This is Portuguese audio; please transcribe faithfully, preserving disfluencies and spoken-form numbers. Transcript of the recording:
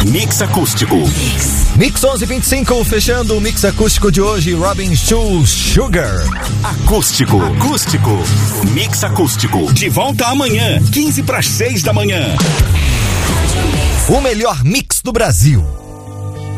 Mix Acústico. Mix onze e vinte e cinco, fechando o Mix Acústico de hoje, Robin Schulz, Sugar. Acústico, acústico, Mix Acústico. De volta amanhã, quinze para as seis da manhã. O melhor mix do Brasil.